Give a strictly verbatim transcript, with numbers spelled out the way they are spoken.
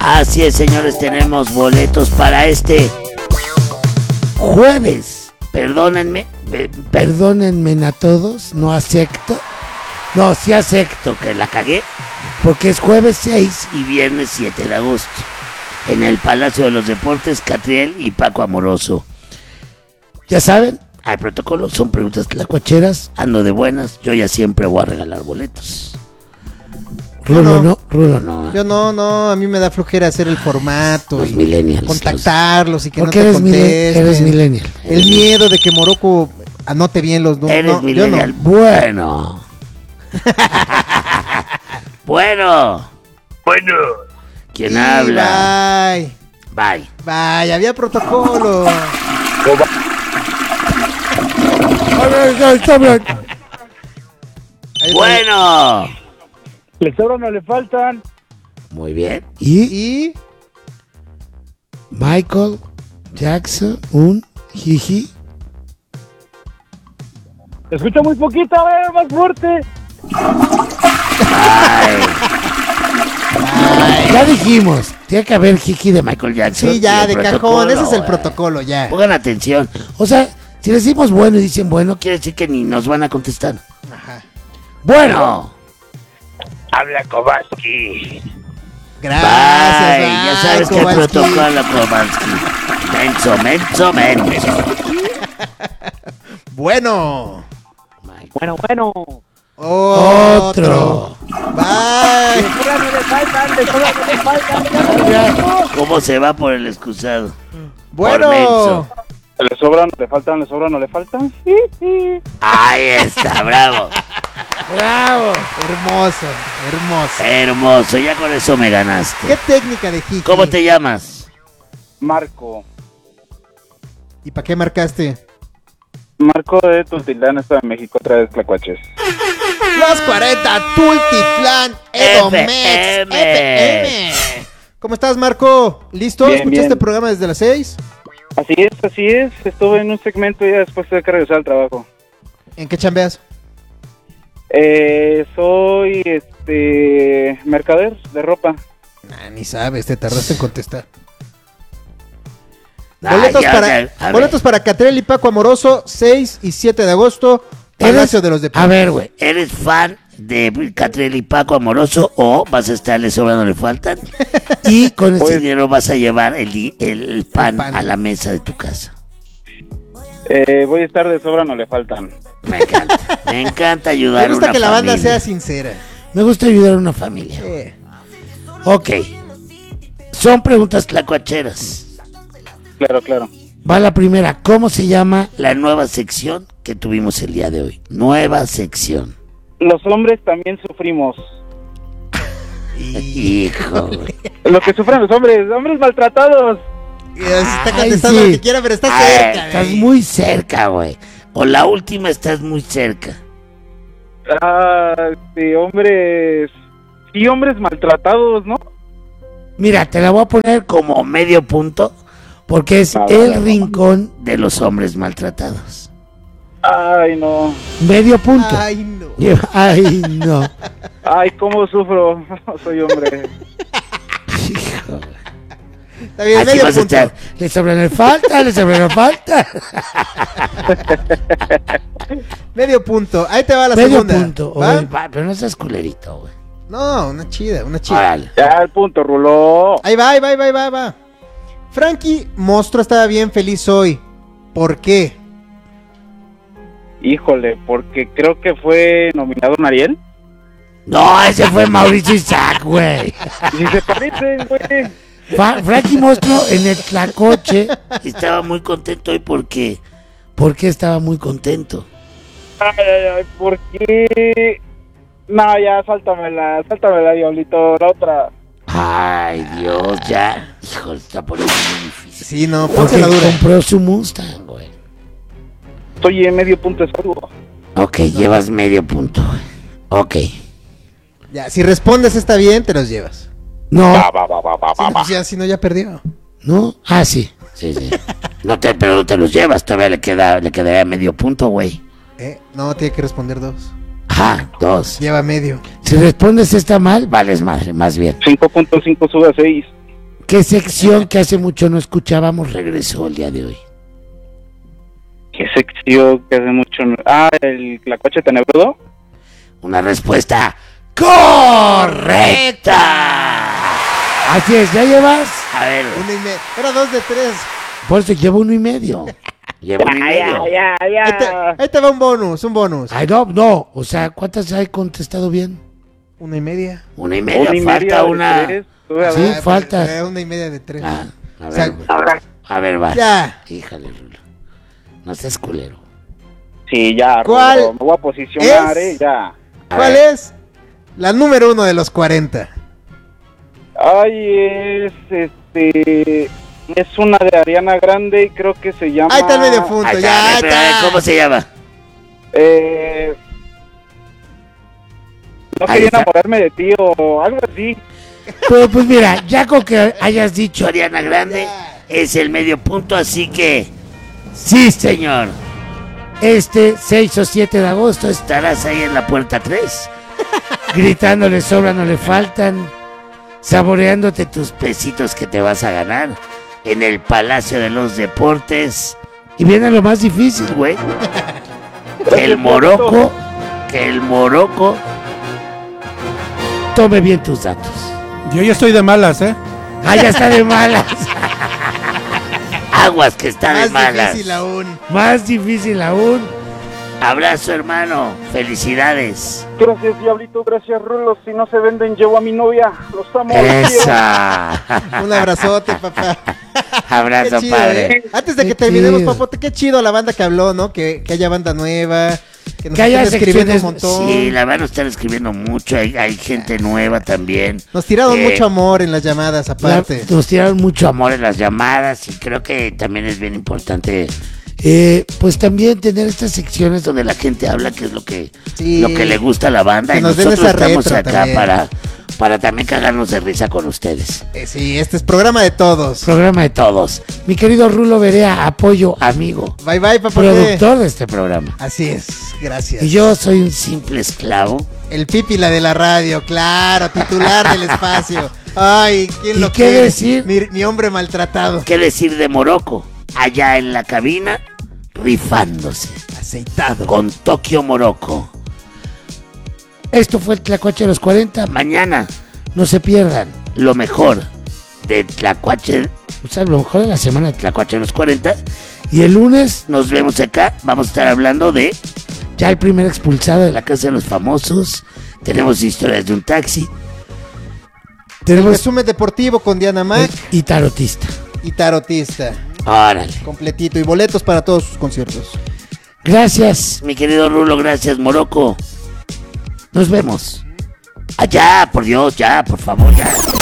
Así es, señores, tenemos boletos para este jueves. Perdónenme, pe- perdónenme a todos, no acepto. No, sí acepto que la cagué, porque es jueves seis y viernes siete de agosto. En el Palacio de los Deportes, Catriel y Paco Amoroso. Ya saben, hay protocolo, son preguntas tlacuacheras, ando de buenas, yo ya siempre voy a regalar boletos. Rulo no, no, Rulo no. Yo no, no, a mí me da flojera hacer el formato Los y millennials, contactarlos y que no porque te eres, milen- contesten. eres millennial. El miedo de que Morocco anote bien los números. Eres No, yo millennial. no. Bueno. bueno. Bueno. ¿Quién Sí, habla? Bye. Bye. Bye, había protocolo. Ahí Bueno. Le sobran o le faltan. Muy bien. ¿Y? Y Michael Jackson, un jiji. Te escucho muy poquito, a ver, más fuerte. Ay. Ya dijimos, tiene que haber jiji de Michael Jackson. sí, ya, Y el de cajón, protocolo, ese es el güey. protocolo, ya. Pongan atención. O sea, si decimos bueno y dicen bueno, quiere decir que ni nos van a contestar. Ajá. Bueno. Habla Kowalski. Gracias, Bye. bye, Ya sabes que el Kowalski. protocolo, Kowalski. Menso, menso, menso. Bueno. Bueno, bueno. Otro. Bye. Le sobran o le faltan, le sobran o le faltan. ¿Cómo se va por el excusado? Bueno. Por menso. ¿Le sobran, le faltan, le sobran o le faltan? Ahí está, bravo. Bravo. Hermoso, hermoso. Hermoso, ya con eso me ganaste. ¿Qué técnica de Jiki? ¿Cómo te llamas? Marco. ¿Y para qué marcaste? Marco de Tultitlán, Estado de México, otra vez Tlacuaches. Los cuarenta, Tultitlán, Edomex, F M. F M. ¿Cómo estás, Marco? ¿Listo? Bien, ¿Escuchaste bien. el programa desde las seis? Así es, así es. Estuve en un segmento y ya después tuve que regresar al trabajo. ¿En qué chambeas? Eh, soy, este, mercader de ropa. Nah, ni sabes, te tardaste en contestar. Ah, Boletos ya, para ya, a boletos para Catriel y Paco Amoroso, seis y siete de agosto, Palacio de los Deportes. A ver, güey, ¿eres fan de Catriel y Paco Amoroso o vas a estarle sobrando le faltan? Y con ese Pues- dinero vas a llevar el, di- el, el pan, El pan. a la mesa de tu casa. Eh, voy a estar de sobra, no le faltan. Me encanta, me encanta ayudar Me gusta a una que la banda familia. sea sincera. Me gusta ayudar a una familia. Eh, Ok, son preguntas tlacuacheras. Claro, claro. Va la primera, ¿cómo se llama la nueva sección que tuvimos el día de hoy? Nueva sección. Los hombres también sufrimos. Hijo, güey. Lo que sufren los hombres, hombres maltratados. eh, se está Ay, contestando sí. lo que quiera, pero está Ay, cerca. estás güey. muy cerca, güey. O la última estás muy cerca. Ah, sí, hombres. Sí, hombres maltratados, ¿no? Mira, te la voy a poner como medio punto, porque es Va, va, el va, va. rincón de los hombres maltratados. Ay, no. Medio punto. Ay, no. Lleva- Ay, no. Ay, cómo sufro. Soy hombre. Hijo. Está bien, Así medio vas a punto. estar. Le sobran el falta, le sobran el falta. Medio punto. Ahí te va la Medio segunda. punto. ¿Va? Oye, va, pero no seas culerito, güey. No, una chida, una chida. Órale. Ya, el punto, Rulo. Ahí va, ahí va, ahí va, ahí va, ahí va. Frankie Monstruo estaba bien feliz hoy. ¿Por qué? Híjole, porque creo que fue nominado un Ariel. No, ese fue Mauricio Isaac, güey. Y si se parecen, güey. Fa- Frankie Monstruo en el Tlacoche estaba muy contento hoy porque. ¿Por qué estaba muy contento? Ay, ay, ay, ¿por qué? No, ya, sáltamela, sáltamela, diablito, la otra. Ay, Dios, ya. Hijo, está poniendo muy difícil. Sí, no, Porque ponte la dura. compró su Mustang, güey. Estoy en medio punto de salvo. Ok, llevas medio punto, güey. Ok. Ya, si respondes está bien, te los llevas. No, Va, va, va, va, va, Sí, va, no, va. pues ya, si no, ya perdió. no. Ah, sí. Sí, sí. No te, pero no te los llevas, todavía le queda, le quedaría medio punto, güey. ¿Eh? No, tiene que responder dos. Ajá, dos. Lleva medio. Si respondes esta mal, vales madre, más bien. cinco punto cinco sube a seis. ¿Qué sección que hace mucho no escuchábamos regresó el día de hoy? ¿Qué sección que hace mucho no... Ah, el Tlacuache Tenebrudo. Una respuesta correcta. Así es, ¿ya llevas? A ver, Uno y medio. Era dos de tres. por eso llevo uno y medio. Llevo uno y medio. Ya, ya, ya. Ahí te, ahí te va un bonus, un bonus. Ay, no, no, o sea, ¿cuántas hay contestado bien? Una y media. Una y media, Una y falta media de una. tres. Tú, a Sí, ver. falta. Eh, Una y media de tres. Ah, a O sea, ver, a ver, vas. ya. Híjale, Rulo. No seas culero. Sí, ya, ¿Cuál Rulo, me voy a posicionar, es? eh, ya. A ¿Cuál ver. es la número uno de los cuarenta? Ay, es, este, es una de Ariana Grande y creo que se llama... Ahí está el medio punto, Ahí está, ya a ver, pero a ver, está. ¿cómo se llama? Eh, no Ahí quería está. enamorarme de ti o algo así. Pues, pues mira, ya con que hayas dicho Ariana Grande, es el medio punto, así que sí, señor. Este seis o siete de agosto estarás ahí en la puerta tres, gritando le sobran o le faltan, saboreándote tus pesitos que te vas a ganar en el Palacio de los Deportes. Y viene lo más difícil, güey. Que el Morocco, que el Morocco tome bien tus datos. Yo ya estoy de malas, ¿eh? Ah, ya está de malas. Aguas que está de Más malas. difícil aún. Más difícil aún. Abrazo, hermano. Felicidades. Gracias, Diablito, gracias, Rulo. Si no se venden, llevo a mi novia. Los amo. los quiero. Esa. Un abrazote, papá. Abrazo, Qué chido, padre. ¿eh? Antes de Qué que terminemos, chido. papote, qué chido la banda que habló, ¿no? Que, que haya banda nueva, que nos Que haya estén escribiendo un secciones. montón. Sí, la van a estar escribiendo mucho. Hay, hay gente nueva también. Nos tiraron Eh, mucho amor en las llamadas, aparte. La- nos tiraron mucho amor en las llamadas y creo que también es bien importante, eh, pues también tener estas secciones donde la gente habla que es lo que, Sí. lo que le gusta a la banda Que y nos den nosotros esa estamos retro acá también. para, para también cagarnos de risa con ustedes. Eh, sí, este es programa de todos. Programa de todos. Mi querido Rulo Berea, apoyo, amigo, Bye bye, papote. productor de este programa. Así es, gracias. Y yo soy un simple esclavo. El pípila de la radio, claro, titular del espacio. Ay, ¿quién ¿Y lo qué quiere? decir? Mi, mi hombre maltratado. ¿Qué decir de Morocco? Allá en la cabina, rifándose. Aceitado. Con Tokio Morocco. Esto fue el Tlacuache de los cuarenta. Mañana no se pierdan lo mejor de Tlacuache, o sea, lo mejor de la semana de Tlacuache de los cuarenta. Y el lunes nos vemos acá. Vamos a estar hablando de ya el primer expulsado de la Casa de los Famosos. Tenemos historias de un taxi. El Tenemos resumen deportivo con Diana Mac y tarotista. y tarotista. Órale. Completito. Y boletos para todos sus conciertos. Gracias, mi querido Rulo. Gracias, Morocco. Nos vemos. Allá, por Dios, ya, por favor, ya.